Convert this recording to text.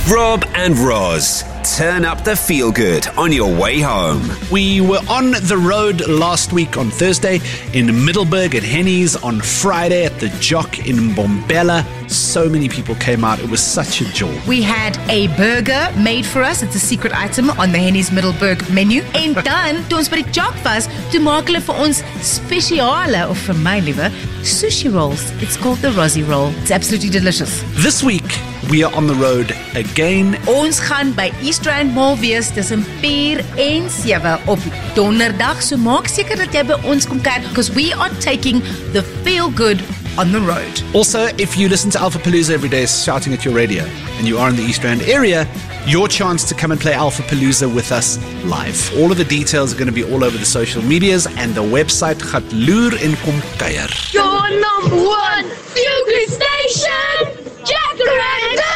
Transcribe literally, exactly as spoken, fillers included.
Rob and Roz, turn up the feel-good on your way home. We were on the road last week on Thursday in Middelburg at Henny's, on Friday at the Jock in Mbombela. So many people came out. It was such a joy. We had a burger made for us. It's a secret item on the Henny's Middelburg menu. En dan, toe ons by die Jock was, toe maak hulle vir ons spesiale, of vir my liewe, sushi rolls. It's called the Rozzy roll. It's absolutely delicious. This week, we are on the road again. Ons gaan by East Rand Mall wees tussen vier en sewe op donderdag. So maak seker dat jy by ons kom kyk, because we are taking the feel good on the road. Also, if you listen to Alpha Palooza every day shouting at your radio and you are in the East Rand area, your chance to come and play Alpha Palooza with us live. All of the details are going to be all over the social medias and the website gaat loer en kom kuier. Your number one feel good station, Jacaranda.